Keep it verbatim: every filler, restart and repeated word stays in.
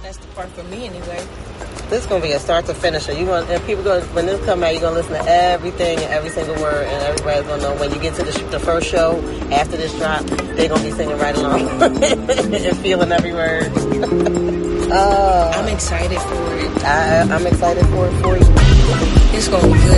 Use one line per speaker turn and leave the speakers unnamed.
That's the part for me anyway.
This is gonna be a start to finish. You gonna and people gonna when this come out, you're gonna listen to everything and every single word, and everybody's gonna know when you get to the, sh- the first show after this drop, they're gonna be singing right along and feeling every word. uh,
I'm excited for it.
I, I'm excited for it for you.
It's gonna be good.